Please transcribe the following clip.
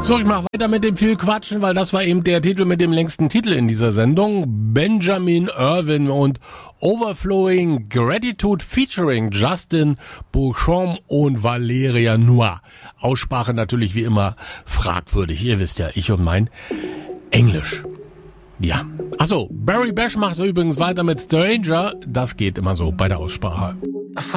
So, ich mache weiter mit dem viel Quatschen, weil das war eben der Titel mit dem längsten Titel in dieser Sendung. Benjamin Irvin und Overflowing Gratitude featuring Justin Beauchamp und Valeria Noir. Aussprache natürlich wie immer fragwürdig. Ihr wisst ja, ich und mein Englisch. Ja. Achso, Barry Bash macht übrigens weiter mit Stranger. Das geht immer so bei der Aussprache.